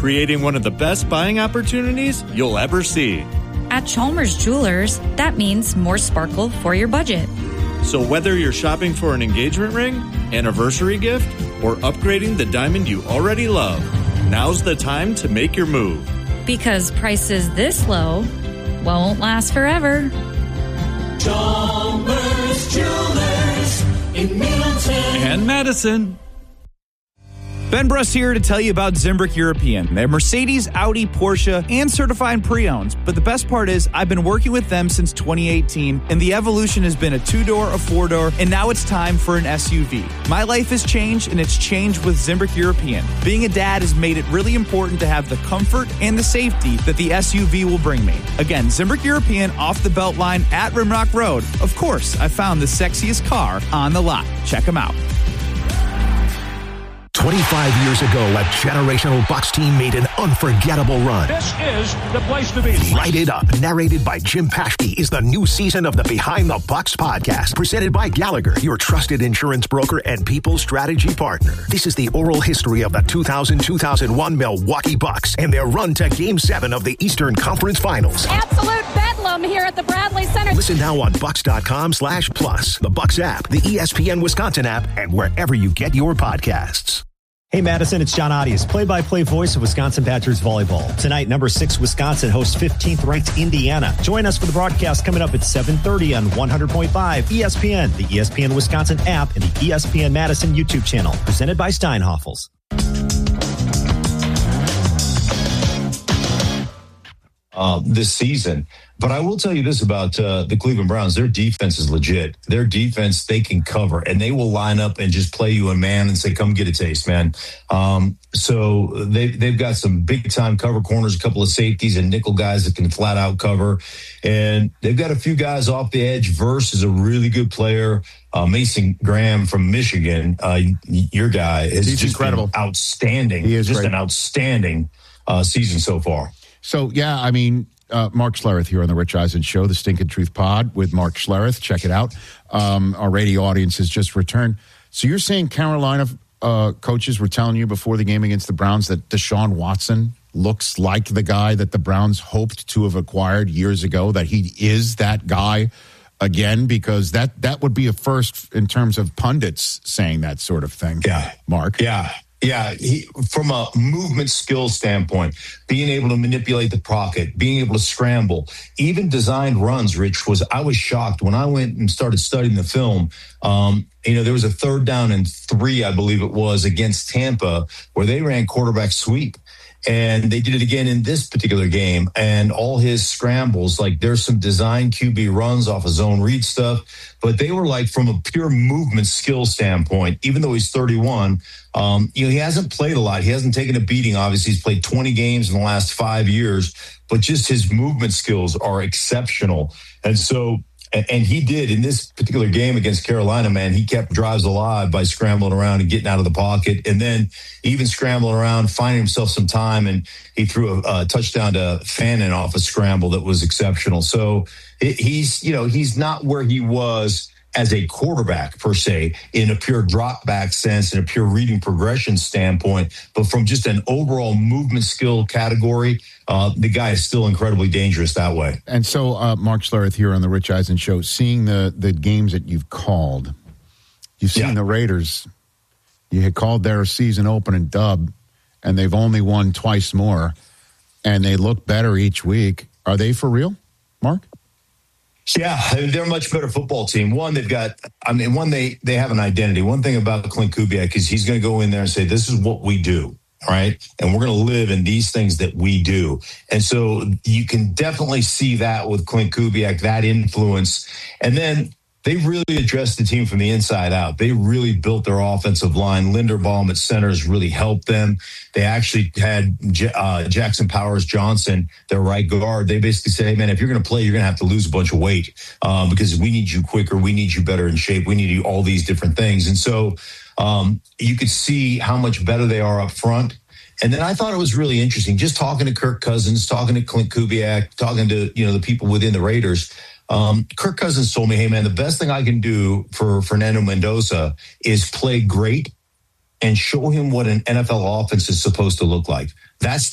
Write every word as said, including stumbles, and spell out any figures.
creating one of the best buying opportunities you'll ever see. At Chalmers Jewelers, that means more sparkle for your budget. So whether you're shopping for an engagement ring, anniversary gift, or upgrading the diamond you already love, now's the time to make your move. Because prices this low won't last forever. Chalmers Jewelers in Middleton and Madison. Ben Brust here to tell you about Zimbrick European. They're Mercedes, Audi, Porsche, and certified pre-owned. But the best part is I've been working with them since twenty eighteen, and the evolution has been a two-door, a four-door, and now it's time for an S U V. My life has changed, and it's changed with Zimbrick European. Being a dad has made it really important to have the comfort and the safety that the S U V will bring me. Again, Zimbrick European off the belt line at Rimrock Road. Of course, I found the sexiest car on the lot. Check them out. twenty-five years ago, a generational Bucks team made an unforgettable run. This is the place to be. Light It Up, narrated by Jim Paschke, is the new season of the Behind the Bucks podcast, presented by Gallagher, your trusted insurance broker and people strategy partner. This is the oral history of the two thousand two thousand one Milwaukee Bucks and their run to Game seven of the Eastern Conference Finals. Absolute bedlam here at the Bradley Center. Listen now on Bucks.com slash plus, the Bucks app, the E S P N Wisconsin app, and wherever you get your podcasts. Hey, Madison, it's John Audius, play-by-play voice of Wisconsin Badgers volleyball. Tonight, number six Wisconsin hosts fifteenth-ranked Indiana. Join us for the broadcast coming up at seven thirty on one hundred point five E S P N, the E S P N Wisconsin app, and the E S P N Madison YouTube channel. Presented by Steinhoffels. Uh, this season. But I will tell you this about uh, the Cleveland Browns. Their defense is legit. Their defense, they can cover, and they will line up and just play you a man and say, come get a taste, man. Um, so they, they've got some big-time cover corners, a couple of safeties and nickel guys that can flat-out cover. And they've got a few guys off the edge. Verse is a really good player. Uh, Mason Graham from Michigan, uh, your guy, is He's just incredible. outstanding. He is just great. an outstanding uh, season so far. So, yeah, I mean, uh, Mark Schlereth here on the Rich Eisen Show, the Stinking Truth Pod with Mark Schlereth. Check it out. Um, our radio audience has just returned. So you're saying Carolina uh, coaches were telling you before the game against the Browns that Deshaun Watson looks like the guy that the Browns hoped to have acquired years ago, that he is that guy again? Because that, that would be a first in terms of pundits saying that sort of thing. Yeah. Mark? Yeah. Yeah, he, from a movement skill standpoint, being able to manipulate the pocket, being able to scramble, even designed runs, Rich, was, I was shocked when I went and started studying the film. Um, you know, there was a third down and three, I believe it was, against Tampa where they ran quarterback sweep. And they did it again in this particular game. And all his scrambles, like there's some design Q B runs off of zone read stuff, but they were like from a pure movement skill standpoint, even though he's thirty-one, um, you know, he hasn't played a lot. He hasn't taken a beating. Obviously, he's played twenty games in the last five years, but just his movement skills are exceptional. And so, and he did in this particular game against Carolina, man, he kept drives alive by scrambling around and getting out of the pocket. And then even scrambling around, finding himself some time. And he threw a, a touchdown to Fannin off a scramble that was exceptional. So it, he's, you know, he's not where he was as a quarterback per se in a pure drop back sense and a pure reading progression standpoint, but from just an overall movement skill category, uh, the guy is still incredibly dangerous that way. And so, uh, Mark Schlereth here on the Rich Eisen Show, seeing the, the games that you've called, you've seen yeah. the Raiders, you had called their season opening dub, and they've only won twice more, and they look better each week. Are they for real, Mark? Yeah, they're a much better football team. One, they've got, I mean, one, they, they have an identity. One thing about Clint Kubiak is he's going to go in there and say, this is what we do, right? And we're going to live in these things that we do. And so you can definitely see that with Clint Kubiak, that influence. And then they really addressed the team from the inside out. They really built their offensive line. Linderbaum at center has really helped them. They actually had uh, Jackson Powers Johnson, their right guard. They basically said, hey, man, if you're going to play, you're going to have to lose a bunch of weight um, because we need you quicker. We need you better in shape. We need you all these different things. And so um, you could see how much better they are up front. And then I thought it was really interesting, just talking to Kirk Cousins, talking to Clint Kubiak, talking to, you know, the people within the Raiders. Um, Kirk Cousins told me, hey, man, the best thing I can do for Fernando Mendoza is play great and show him what an N F L offense is supposed to look like. That's